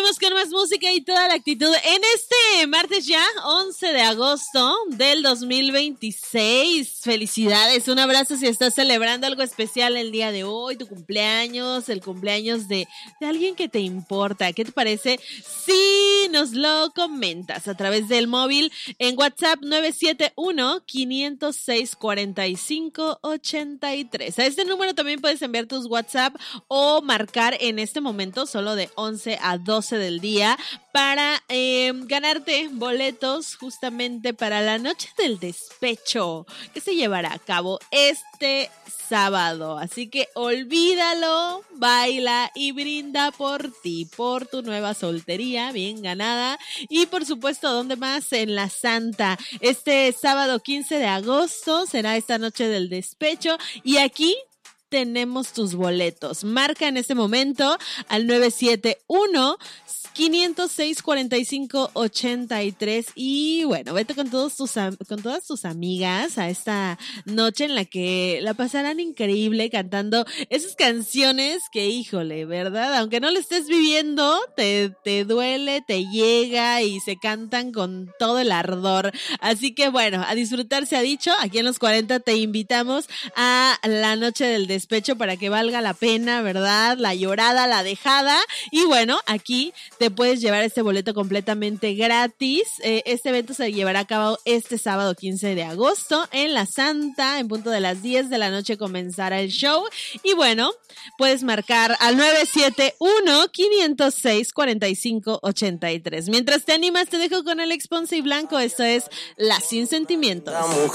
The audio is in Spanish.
Seguimos con más música y toda la actitud en este martes ya, 11 de agosto del 2026. Felicidades, un abrazo si estás celebrando algo especial el día de hoy, tu cumpleaños, el cumpleaños de alguien que te importa. ¿Qué te parece si nos lo comentas a través del móvil en WhatsApp 971-506-4583? A este número también puedes enviar tus WhatsApp o marcar en este momento solo de 11 a 12 del día para ganarte boletos justamente para la noche del despecho que se llevará a cabo este sábado. Así que olvídalo, baila y brinda por ti, por tu nueva soltería bien ganada y por supuesto, ¿dónde más? En La Santa. Este sábado 15 de agosto será esta noche del despecho y aquí tenemos tus boletos. Marca en este momento al 971-506-4583 y bueno, vete con todas tus amigas a esta noche en la que la pasarán increíble cantando esas canciones que, híjole, ¿verdad? Aunque no lo estés viviendo, te duele, te llega y se cantan con todo el ardor. Así que bueno, a disfrutar se ha dicho. Aquí en Los 40 te invitamos a la noche del despecho para que valga la pena, ¿verdad? La llorada, la dejada. Y bueno, aquí te puedes llevar este boleto completamente gratis. Este evento se llevará a cabo este sábado 15 de agosto en La Santa. En punto de las 10 de la noche comenzará el show. Y bueno, puedes marcar al 971-506-4583. Mientras te animas, te dejo con Alex Ponce y Blanco. Esto es La Sin Sentimientos.